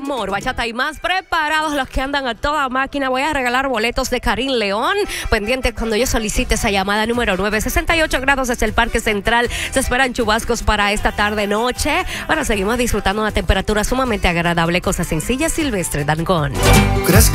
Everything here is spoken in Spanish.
amor, bachata y más. Preparados los que andan a toda máquina. Voy a regalar boletos de Karim León. Pendiente cuando yo solicite esa llamada número 9. 68 grados desde el Parque Central. Se esperan chubascos para esta tarde-noche. Bueno, seguimos disfrutando una temperatura sumamente agradable. Cosas sencillas, Silvestre Dangond.